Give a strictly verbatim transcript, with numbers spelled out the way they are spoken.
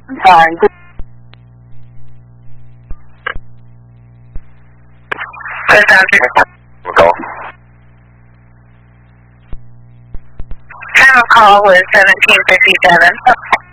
Sorry. We'll go. Final call was seventeen fifty-seven.